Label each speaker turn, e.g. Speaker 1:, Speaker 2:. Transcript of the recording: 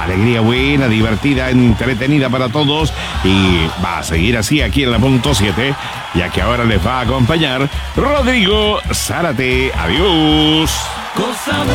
Speaker 1: alegría buena, divertida, entretenida para todos y va a seguir así aquí en la punto 7, ya que ahora les va a acompañar Rodrigo Zárate. Adiós.
Speaker 2: Cosa